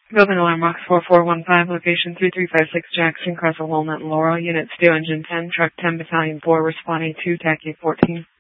Building alarm box 4415, location 3356 Jackson, Crescent, Walnut, and Laurel. Units 2, Engine 10, Truck 10, Battalion 4, responding to TAC 14.